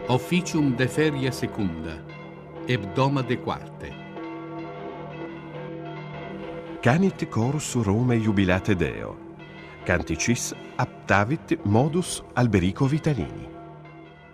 Officium de feria secunda, hebdoma de quarte. Canit corus Romae jubilate Deo. Canticis aptavit modus Alberico Vitalini.